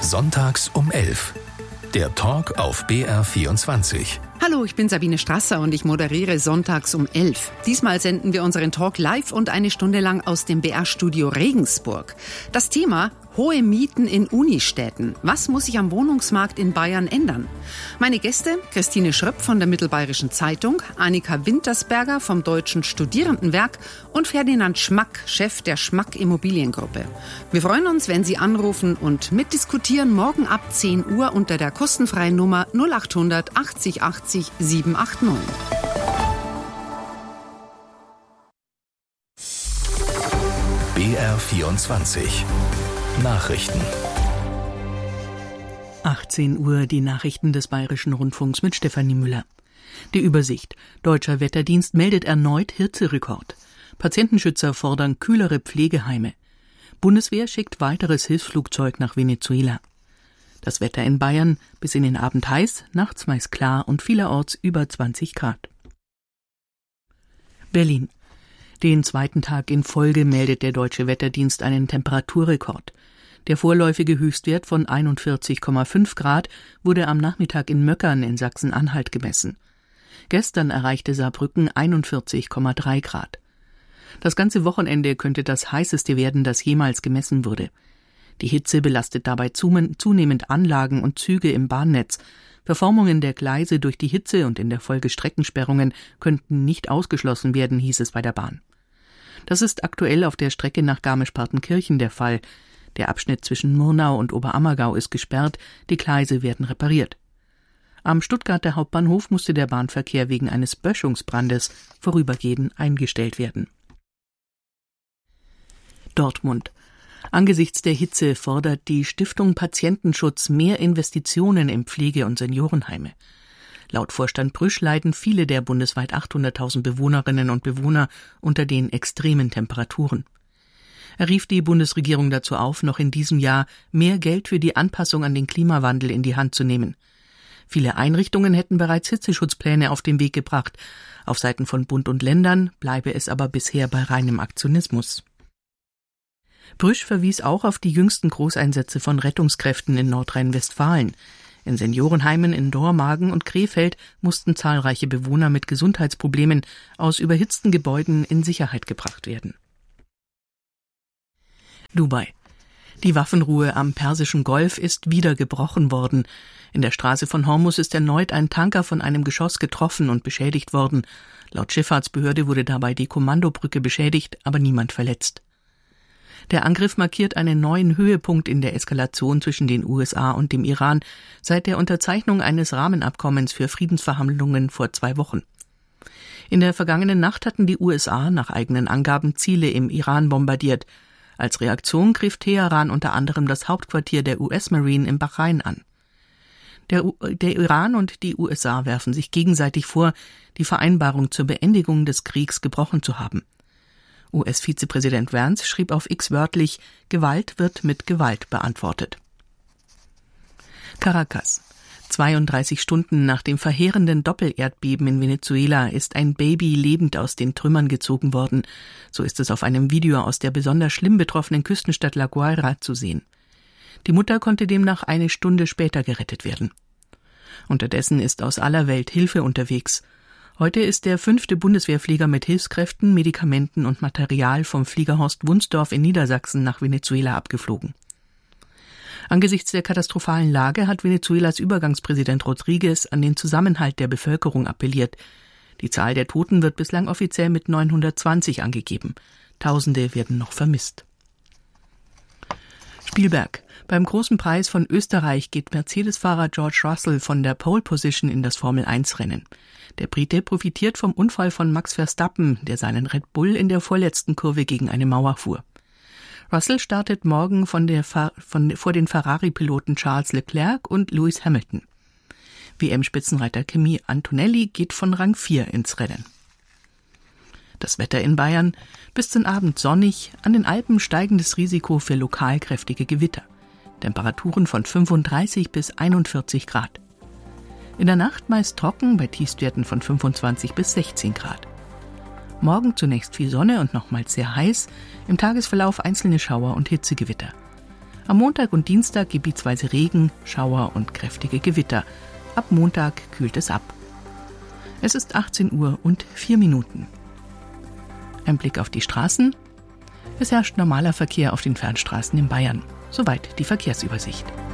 Sonntags um 11. Der Talk auf BR24. Hallo, ich bin Sabine Strasser und ich moderiere sonntags um 11. Diesmal senden wir unseren Talk live und eine Stunde lang aus dem BR-Studio Regensburg. Das Thema: hohe Mieten in Unistädten. Was muss sich am Wohnungsmarkt in Bayern ändern? Meine Gäste: Christine Schröpp von der Mittelbayerischen Zeitung, Annika Wintersberger vom Deutschen Studierendenwerk und Ferdinand Schmack, Chef der Schmack Immobiliengruppe. Wir freuen uns, wenn Sie anrufen und mitdiskutieren, morgen ab 10 Uhr unter der kostenfreien Nummer 0800 80 80 789. BR24 Nachrichten. 18 Uhr die Nachrichten des Bayerischen Rundfunks mit Stefanie Müller. Die Übersicht. Deutscher Wetterdienst meldet erneut Hitzerekord. Patientenschützer fordern kühlere Pflegeheime. Bundeswehr schickt weiteres Hilfsflugzeug nach Venezuela. Das Wetter in Bayern: bis in den Abend heiß, nachts meist klar und vielerorts über 20 Grad. Berlin. Den zweiten Tag in Folge meldet der Deutsche Wetterdienst einen Temperaturrekord. Der vorläufige Höchstwert von 41,5 Grad wurde am Nachmittag in Möckern in Sachsen-Anhalt gemessen. Gestern erreichte Saarbrücken 41,3 Grad. Das ganze Wochenende könnte das heißeste werden, das jemals gemessen wurde. Die Hitze belastet dabei zunehmend Anlagen und Züge im Bahnnetz. Verformungen der Gleise durch die Hitze und in der Folge Streckensperrungen könnten nicht ausgeschlossen werden, hieß es bei der Bahn. Das ist aktuell auf der Strecke nach Garmisch-Partenkirchen der Fall. Der Abschnitt zwischen Murnau und Oberammergau ist gesperrt, die Gleise werden repariert. Am Stuttgarter Hauptbahnhof musste der Bahnverkehr wegen eines Böschungsbrandes vorübergehend eingestellt werden. Dortmund. Angesichts der Hitze fordert die Stiftung Patientenschutz mehr Investitionen in Pflege- und Seniorenheime. Laut Vorstand Brüsch leiden viele der bundesweit 800.000 Bewohnerinnen und Bewohner unter den extremen Temperaturen. Er rief die Bundesregierung dazu auf, noch in diesem Jahr mehr Geld für die Anpassung an den Klimawandel in die Hand zu nehmen. Viele Einrichtungen hätten bereits Hitzeschutzpläne auf den Weg gebracht. Auf Seiten von Bund und Ländern bleibe es aber bisher bei reinem Aktionismus. Brüsch verwies auch auf die jüngsten Großeinsätze von Rettungskräften in Nordrhein-Westfalen. In Seniorenheimen in Dormagen und Krefeld mussten zahlreiche Bewohner mit Gesundheitsproblemen aus überhitzten Gebäuden in Sicherheit gebracht werden. Dubai. Die Waffenruhe am Persischen Golf ist wieder gebrochen worden. In der Straße von Hormuz ist erneut ein Tanker von einem Geschoss getroffen und beschädigt worden. Laut Schifffahrtsbehörde wurde dabei die Kommandobrücke beschädigt, aber niemand verletzt. Der Angriff markiert einen neuen Höhepunkt in der Eskalation zwischen den USA und dem Iran seit der Unterzeichnung eines Rahmenabkommens für Friedensverhandlungen vor 2 Wochen. In der vergangenen Nacht hatten die USA nach eigenen Angaben Ziele im Iran bombardiert. Als Reaktion griff Teheran unter anderem das Hauptquartier der US-Marine in Bahrain an. Der Iran und die USA werfen sich gegenseitig vor, die Vereinbarung zur Beendigung des Kriegs gebrochen zu haben. US-Vizepräsident Vance schrieb auf X wörtlich: Gewalt wird mit Gewalt beantwortet. Caracas. 32 Stunden nach dem verheerenden Doppelerdbeben in Venezuela ist ein Baby lebend aus den Trümmern gezogen worden. So ist es auf einem Video aus der besonders schlimm betroffenen Küstenstadt La Guaira zu sehen. Die Mutter konnte demnach eine Stunde später gerettet werden. Unterdessen ist aus aller Welt Hilfe unterwegs. Heute ist der 5. Bundeswehrflieger mit Hilfskräften, Medikamenten und Material vom Flieger Horst Wunsdorf in Niedersachsen nach Venezuela abgeflogen. Angesichts der katastrophalen Lage hat Venezuelas Übergangspräsident Rodriguez an den Zusammenhalt der Bevölkerung appelliert. Die Zahl der Toten wird bislang offiziell mit 920 angegeben. Tausende werden noch vermisst. Spielberg. Beim Großen Preis von Österreich geht Mercedes-Fahrer George Russell von der Pole Position in das Formel-1-Rennen. Der Brite profitiert vom Unfall von Max Verstappen, der seinen Red Bull in der vorletzten Kurve gegen eine Mauer fuhr. Russell startet morgen vor den Ferrari-Piloten Charles Leclerc und Lewis Hamilton. WM-Spitzenreiter Kimi Antonelli geht von Rang 4 ins Rennen. Das Wetter in Bayern: bis zum Abend sonnig, an den Alpen steigendes Risiko für lokal kräftige Gewitter. Temperaturen von 35 bis 41 Grad. In der Nacht meist trocken bei Tiefstwerten von 25 bis 16 Grad. Morgen zunächst viel Sonne und nochmals sehr heiß, im Tagesverlauf einzelne Schauer und Hitzegewitter. Am Montag und Dienstag gebietsweise Regen, Schauer und kräftige Gewitter. Ab Montag kühlt es ab. Es ist 18:04 Uhr. Ein Blick auf die Straßen. Es herrscht normaler Verkehr auf den Fernstraßen in Bayern. Soweit die Verkehrsübersicht.